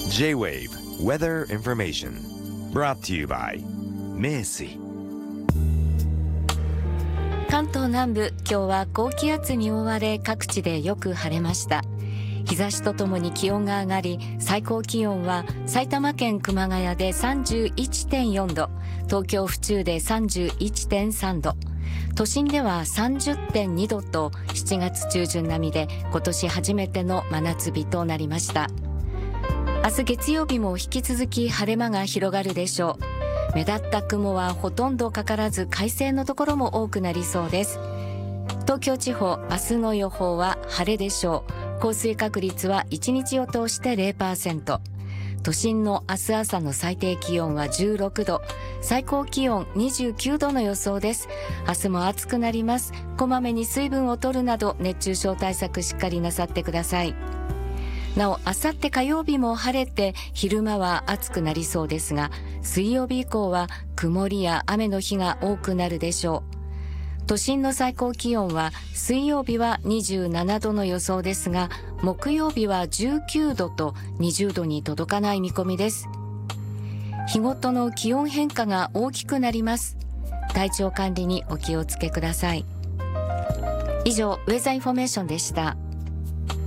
J-Wave Weather Information brought to you by 名水。 関東南部、今日は高気圧に覆われ各地でよく晴れました。日差しとともに気温が上がり、最高気温は埼玉県熊谷で 31.4 度、東京府中で 31.3 度、都心では 30.2 度と7月中旬並みで今年初めての真夏日となりました。明日月曜日も引き続き晴れ間が広がるでしょう。目立った雲はほとんどかからず快晴のところも多くなりそうです。東京地方、明日の予報は晴れでしょう。降水確率は1日を通して 0%。都心の明日朝の最低気温は16度、最高気温29度の予想です。明日も暑くなります。こまめに水分を取るなど熱中症対策しっかりなさってください。なお、あさって火曜日も晴れて昼間は暑くなりそうですが、水曜日以降は曇りや雨の日が多くなるでしょう。都心の最高気温は水曜日は27度の予想ですが、木曜日は19度と20度に届かない見込みです。日ごとの気温変化が大きくなります。体調管理にお気をつけください。以上、ウェザーインフォメーションでした。